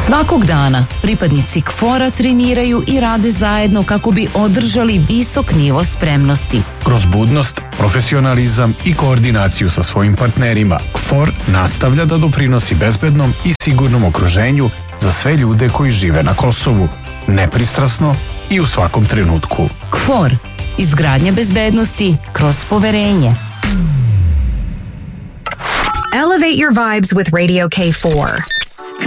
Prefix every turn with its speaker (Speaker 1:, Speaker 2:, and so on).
Speaker 1: Svakog dana pripadnici KFOR-a treniraju i rade zajedno kako bi održali visok nivo spremnosti.
Speaker 2: Kroz budnost, profesionalizam i koordinaciju sa svojim partnerima, KFOR nastavlja da doprinosi bezbednom i sigurnom okruženju za sve ljude koji žive na Kosovu, nepristrasno i u svakom trenutku.
Speaker 1: KFOR, izgradnja bezbednosti kroz poverenje.
Speaker 3: Elevate your vibes with Radio K4.